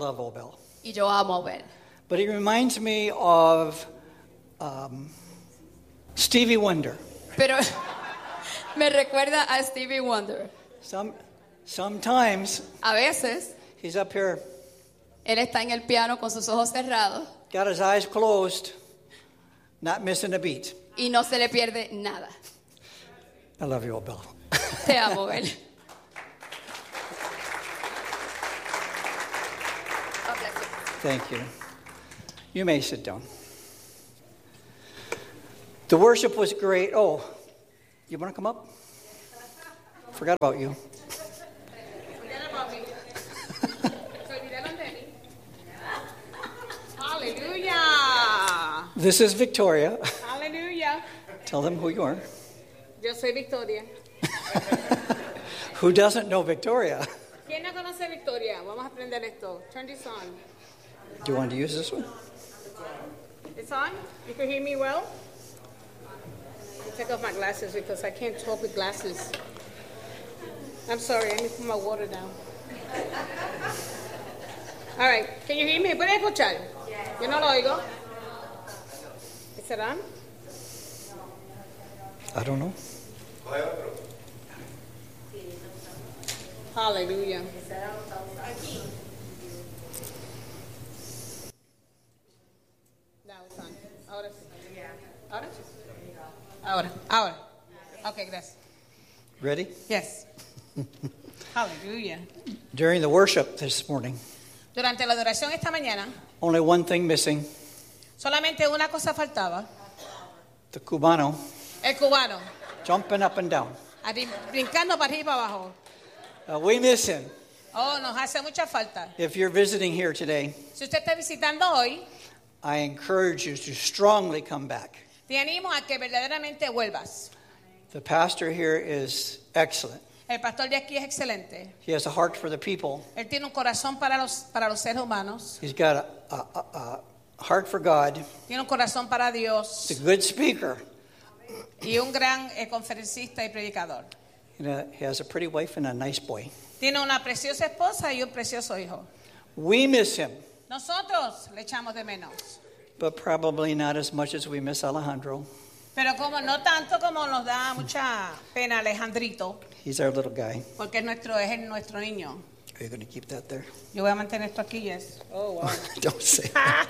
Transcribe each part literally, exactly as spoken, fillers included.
love Obel. Y yo amo a Obel. But he reminds me of um, Stevie Wonder. Pero me recuerda a Stevie Wonder. Some, sometimes A veces, he's up here, él está en el piano con sus ojos cerrados got his eyes closed, not missing a beat. y no se le pierde nada. I love you, Obel. Te amo, Obel. Thank you. You may sit down. The worship was great. Oh, you want to come up? Forgot about you. Forget about me. Se olvidaron de mí. Hallelujah. This is Victoria. Hallelujah. Tell them who you are. Yo soy Victoria. Who doesn't know Victoria? ¿Quién no conoce a Victoria? Vamos a aprender esto. Turn this on. Do you want to use this one? It's on? You can hear me well? I'll take off my glasses because I can't talk with glasses. I'm sorry, I need to put my water down. All right, can you hear me? ¿Pueden escuchar? Yo no lo oigo. ¿Is it on? I don't know. Hallelujah. Now it's on. Ahora sí. Ahora sí. Ahora. Ahora. Okay, gracias. Ready? Yes. Hallelujah. During the worship this morning, Durante la adoración esta mañana, only one thing missing. solamente una cosa faltaba. The cubano El cubano, jumping up and down. arri- brincando para arriba y para abajo. Uh, we miss him. Oh, nos hace mucha falta. If you're visiting here today, Si usted está visitando hoy, I encourage you to strongly come back. te animo a que verdaderamente vuelvas. The pastor here is excellent. El pastor de aquí es excelente. He has a heart for the people. Él tiene un corazón para los, para los seres humanos. He's got a, a, a, a heart for God. Tiene un corazón para Dios. He's a good speaker. Y un gran eh, conferencista y predicador. You know, he has a pretty wife and a nice boy. Tiene una preciosa esposa y un precioso hijo. We miss him, Nosotros le echamos de menos. but probably not as much as we miss Alejandro. Pero como no tanto como nos da mucha pena Alejandrito, He's our little guy. porque es nuestro es el- nuestro niño. Are you going to keep that there? Yo voy a mantener esto aquí, yes. Oh, wow. Don't say that.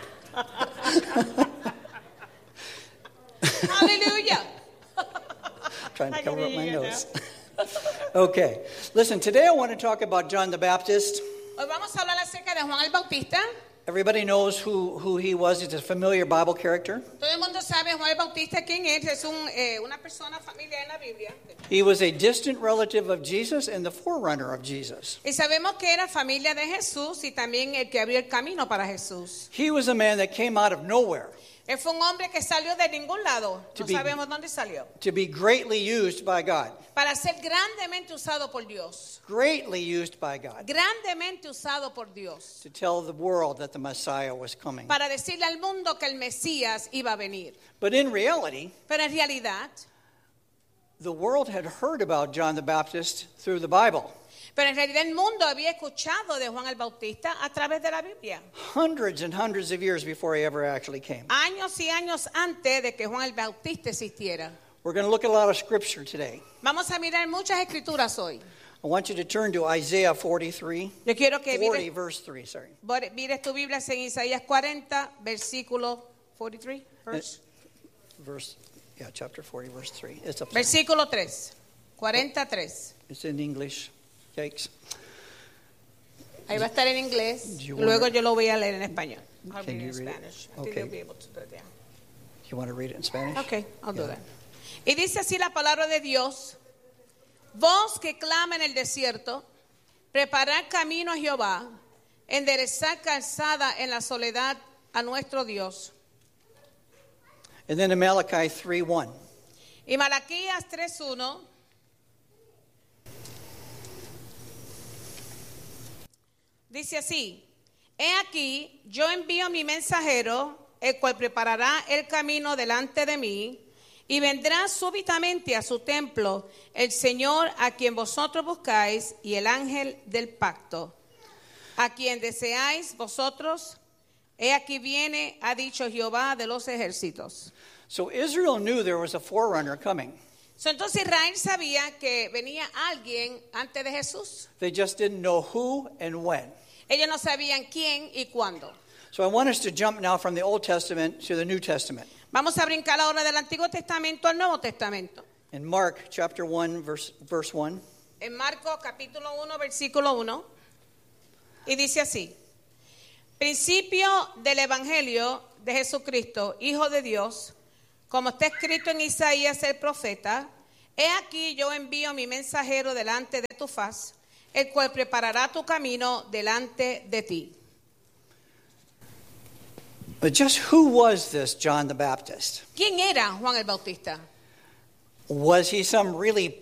Hallelujah. Trying to I cover can up my hear you nose. Okay. Listen, today I want to talk about John the Baptist. Hoy vamos a hablar acerca de Juan el Bautista. Everybody knows who, who he was. He's a familiar Bible character. Todo el mundo sabe Juan el Bautista quién es. Es un, eh, una persona familiar en la Biblia. He was a distant relative of Jesus and the forerunner of Jesus. Y sabemos que era familia de Jesús y también el que abrió el camino para Jesús. He was a man that came out of nowhere Él fue un hombre que salió de ningún lado. To No be- sabemos dónde salió. to be greatly used by God. Para ser grandemente usado por Dios. Greatly used by God. Grandemente usado por Dios. To tell the world that the Messiah was coming. Para decirle al mundo que el Mesías iba a venir. But in reality, Pero en realidad, the world had heard about John the Baptist through the Bible. pero en realidad el mundo había escuchado de Juan el Bautista a través de la Biblia. Hundreds and hundreds of years before he ever actually came. Años y años antes de que Juan el Bautista existiera. We're going to look at a lot of scripture today. Vamos a mirar muchas escrituras hoy. I want you to turn to Isaiah forty-three, Yo quiero que forty mires, verse three, sorry. mires tu Biblia en Isaías cuarenta, versículo cuarenta y tres. Verse. Verse, yeah, chapter forty, verse three. It's up there. Versículo tres. cuarenta y tres. It's in English. Yikes. Ahí va a estar en inglés. Do you Luego wanna- yo lo voy a leer en español. I'll Can read it you in read it? Spanish. I Okay. think they'll be able to do it, yeah. You want to read it in Spanish? Okay, I'll do Yeah. that. Y dice así la palabra de Dios: voz que clama en el desierto, preparar camino a Jehová, enderezar calzada en la soledad a nuestro Dios. And then in Malachi three one. Y Malaquías tres uno dice así: he aquí, yo envío mi mensajero, el cual preparará el camino delante de mí, y vendrá súbitamente a su templo el Señor a quien vosotros buscáis, y el ángel del pacto. a quien deseáis vosotros, he aquí viene, ha dicho Jehová de los ejércitos. So Israel knew there was a forerunner coming. So, entonces Israel sabía que venía alguien antes de Jesús. They just didn't know who and when. Ellos no sabían quién y cuándo. So I want us to jump now from the Old Testament to the New Testament. Vamos a brincar ahora del Antiguo Testamento al Nuevo Testamento. In Mark chapter one, verse, verse one. En Marcos capítulo uno, versículo uno. Y dice así: principio del Evangelio de Jesucristo, Hijo de Dios, como está escrito en Isaías el profeta: he aquí yo envío mi mensajero delante de tu faz, el cual preparará tu camino delante de ti. But just who was this John the Baptist? ¿Quién era Juan el Bautista? Was he some really